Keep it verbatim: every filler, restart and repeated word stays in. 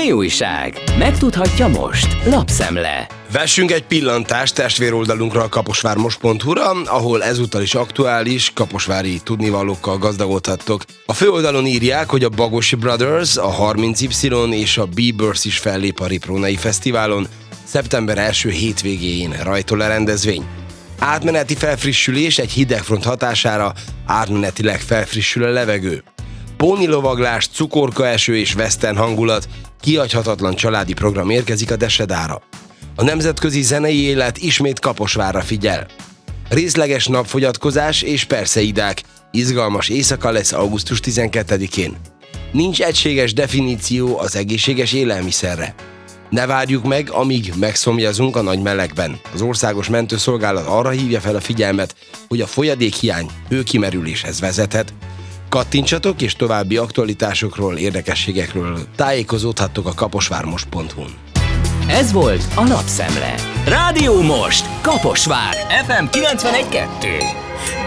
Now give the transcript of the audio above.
Mi újság? Megtudhatja most. Lapszemle. Vessünk egy pillantást testvéroldalunkra, a kaposvármos pont hu-ra, ahol ezúttal is aktuális, kaposvári tudnivalókkal gazdagodhattok. A főoldalon írják, hogy a Bagosi Brothers, a harminc Y és a Bieber's is fellép a Riprónai Fesztiválon. Szeptember első hétvégéjén rajtol a rendezvény. Átmeneti felfrissülés, egy hidegfront hatására átmenetileg felfrissül a levegő. Pónilovaglás, cukorkaeső és western hangulat, kihagyhatatlan családi program érkezik a Desedára. A nemzetközi zenei élet ismét Kaposvárra figyel. Részleges napfogyatkozás és persze idák, izgalmas éjszaka lesz augusztus tizenkettedikén. Nincs egységes definíció az egészséges élelmiszerre. Ne várjuk meg, amíg megszomjazunk a nagy melegben. Az Országos Mentőszolgálat arra hívja fel a figyelmet, hogy a folyadékhiány hőkimerüléshez vezethet. Kattintsatok, és további aktualitásokról, érdekességekről tájékozódhattok a kaposvármos pont hu-n. Ez volt a Lapszemle. Rádió Most! Kaposvár! ef em kilencvenegy kettő.